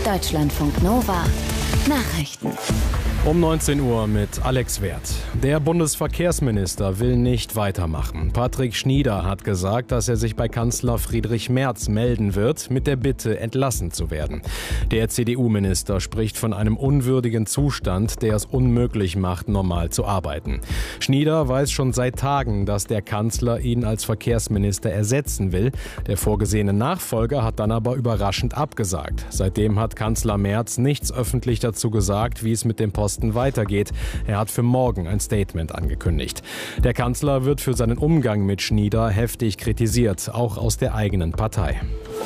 Deutschlandfunk Nova Nachrichten. Um 19 Uhr mit Alex Werth. Der Bundesverkehrsminister will nicht weitermachen. Patrick Schnieder hat gesagt, dass er sich bei Kanzler Friedrich Merz melden wird, mit der Bitte, entlassen zu werden. Der CDU-Minister spricht von einem unwürdigen Zustand, der es unmöglich macht, normal zu arbeiten. Schnieder weiß schon seit Tagen, dass der Kanzler ihn als Verkehrsminister ersetzen will. Der vorgesehene Nachfolger hat dann aber überraschend abgesagt. Seitdem hat Kanzler Merz nichts öffentlich dazu gesagt, wie es mit dem Posten weitergeht. Er hat für morgen ein Statement angekündigt. Der Kanzler wird für seinen Umgang mit Schnieder heftig kritisiert, auch aus der eigenen Partei.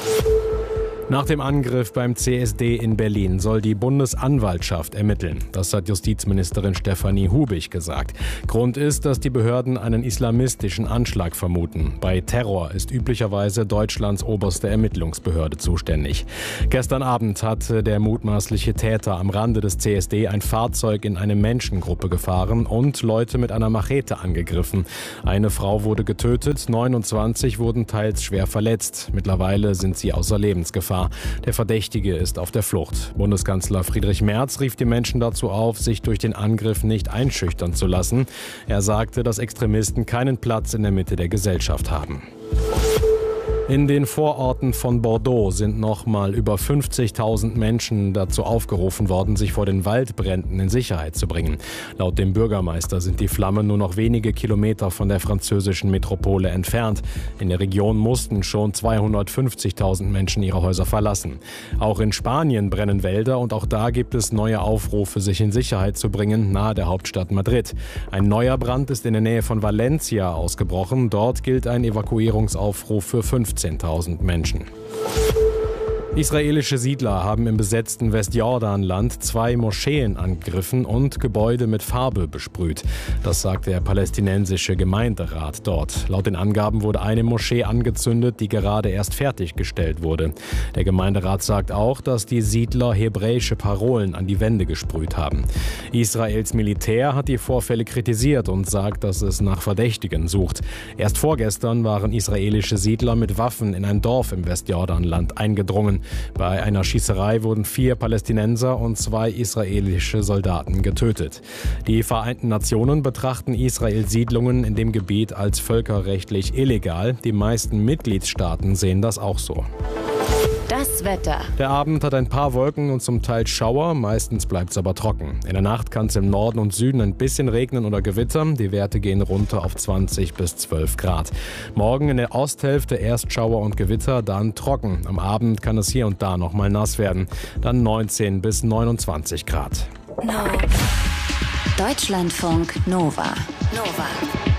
Nach dem Angriff beim CSD in Berlin soll die Bundesanwaltschaft ermitteln. Das hat Justizministerin Stefanie Hubig gesagt. Grund ist, dass die Behörden einen islamistischen Anschlag vermuten. Bei Terror ist üblicherweise Deutschlands oberste Ermittlungsbehörde zuständig. Gestern Abend hatte der mutmaßliche Täter am Rande des CSD ein Fahrzeug in eine Menschengruppe gefahren und Leute mit einer Machete angegriffen. Eine Frau wurde getötet, 29 wurden teils schwer verletzt. Mittlerweile sind sie außer Lebensgefahr. Der Verdächtige ist auf der Flucht. Bundeskanzler Friedrich Merz rief die Menschen dazu auf, sich durch den Angriff nicht einschüchtern zu lassen. Er sagte, dass Extremisten keinen Platz in der Mitte der Gesellschaft haben. In den Vororten von Bordeaux sind nochmal über 50.000 Menschen dazu aufgerufen worden, sich vor den Waldbränden in Sicherheit zu bringen. Laut dem Bürgermeister sind die Flammen nur noch wenige Kilometer von der französischen Metropole entfernt. In der Region mussten schon 250.000 Menschen ihre Häuser verlassen. Auch in Spanien brennen Wälder und auch da gibt es neue Aufrufe, sich in Sicherheit zu bringen, nahe der Hauptstadt Madrid. Ein neuer Brand ist in der Nähe von Valencia ausgebrochen. Dort gilt ein Evakuierungsaufruf für 15.000 Menschen. Israelische Siedler haben im besetzten Westjordanland 2 Moscheen angegriffen und Gebäude mit Farbe besprüht. Das sagt der palästinensische Gemeinderat dort. Laut den Angaben wurde eine Moschee angezündet, die gerade erst fertiggestellt wurde. Der Gemeinderat sagt auch, dass die Siedler hebräische Parolen an die Wände gesprüht haben. Israels Militär hat die Vorfälle kritisiert und sagt, dass es nach Verdächtigen sucht. Erst vorgestern waren israelische Siedler mit Waffen in ein Dorf im Westjordanland eingedrungen. Bei einer Schießerei wurden 4 Palästinenser und 2 israelische Soldaten getötet. Die Vereinten Nationen betrachten Israels Siedlungen in dem Gebiet als völkerrechtlich illegal. Die meisten Mitgliedstaaten sehen das auch so. Das Wetter. Der Abend hat ein paar Wolken und zum Teil Schauer, meistens bleibt es aber trocken. In der Nacht kann es im Norden und Süden ein bisschen regnen oder gewittern. Die Werte gehen runter auf 20 bis 12 Grad. Morgen in der Osthälfte erst Schauer und Gewitter, dann trocken. Am Abend kann es hier und da noch mal nass werden. Dann 19 bis 29 Grad. Deutschlandfunk Nova.